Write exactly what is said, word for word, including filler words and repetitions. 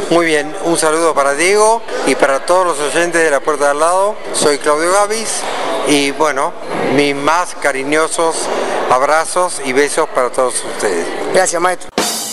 Muy bien, un saludo para Diego y para todos los oyentes de La Puerta de Al Lado. Soy Claudio Gavis y bueno, mis más cariñosos abrazos y besos para todos ustedes. Gracias, maestro.